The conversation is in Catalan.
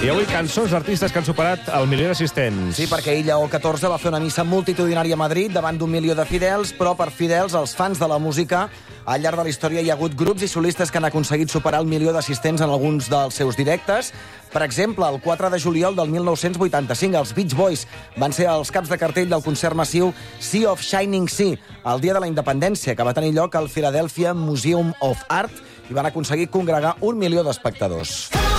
I avui cançons d'artistes que han superat el milió d'assistents. Sí, perquè ell, el 14, va fer una missa multitudinària a Madrid davant d'1 milió de fidels, però per fidels, els fans de la música, al llarg de la història hi ha hagut grups i solistes que han aconseguit superar el milió d'assistents en alguns dels seus directes. Per exemple, el 4 de juliol del 1985, els Beach Boys van ser els caps de cartell del concert massiu Sea of Shining Sea, el dia de la independència, que va tenir lloc al Philadelphia Museum of Art, i van aconseguir congregar 1 milió d'espectadors.